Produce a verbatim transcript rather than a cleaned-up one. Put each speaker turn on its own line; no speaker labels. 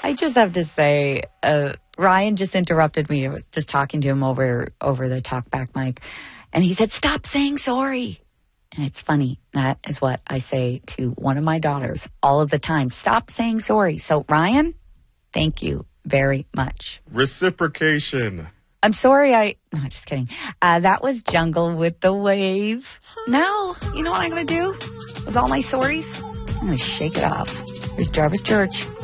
I just have to say, uh, Ryan just interrupted me. I was just talking to him over over the talkback mic, and he said, "Stop saying sorry." And it's funny. That is what I say to one of my daughters all of the time. Stop saying sorry. So, Ryan, thank you very much.
Reciprocation.
I'm sorry I... No, just kidding. Uh, that was Jungle with the Wave. Now, you know what I'm going to do with all my sorries? I'm going to shake it off. Here's Jarvis Church.